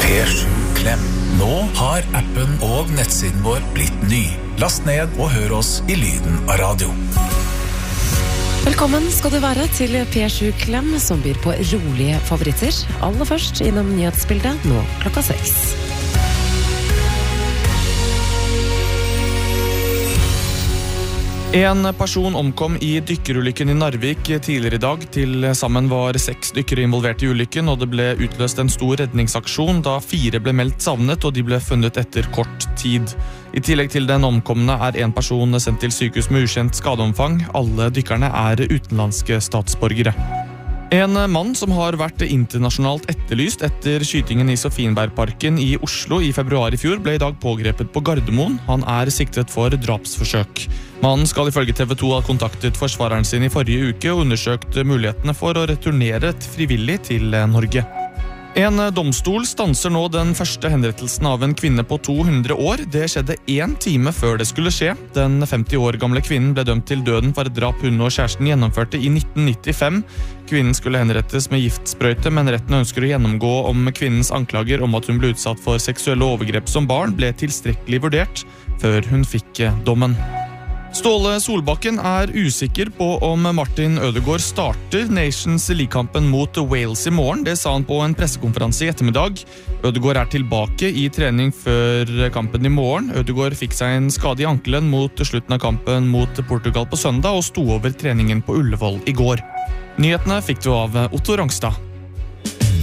Per7 Klem. Nå har appen og nettsiden vår blitt ny. Last ned og hør oss i lyden av radio. Velkommen skal du være til Per7 Klem, som byr på rolige favoritter. Aller først innom nyhetsbildet, nå klokka 6. En person omkom i dykkerulykken i Narvik tidligere i dag. Til sammen var 6 dykkere involvert i ulykken, og det ble utløst en stor redningsaksjon da 4 ble meldt savnet, og de ble funnet etter kort tid. I tillegg til den omkomne er en person sendt til sykehus med ukjent skadeomfang. Alle dykkerne er utenlandske statsborgere. En mann som har vært internasjonalt etterlyst etter skytingen i Sofienbergparken i Oslo i februar i fjor, ble i dag pågrepet på Gardermoen. Han er siktet for drapsforsøk. Mannen skal ifølge TV 2 ha kontaktet forsvareren sin i forrige uke og undersøkt mulighetene for å returnere frivillig til Norge. En domstol stanser nå den første henrettelsen av en kvinne på 200 år. Det skjedde 1 time før det skulle skje. Den 50 år gamle kvinnen ble dømt til døden for et drap hun og kjæresten gjennomførte i 1995. Kvinnen skulle henrettes med giftsprøyte, men retten ønsker å gjennomgå om kvinnens anklager om at hun ble utsatt for seksuelle overgrep som barn ble tilstrekkelig vurdert før hun fikk dommen. Ståle Solbakken er usikker på om Martin Ødegaard starter Nations League-kampen mot Wales i morgen. Det sa han på en pressekonferanse i ettermiddag. Ødegaard er tilbake i trening før kampen i morgen. Ødegaard fikk seg en skade i ankelen mot slutten av kampen mot Portugal på søndag og sto over treningen på Ullevål i går. Nyhetene fikk du av Otto Rangstad.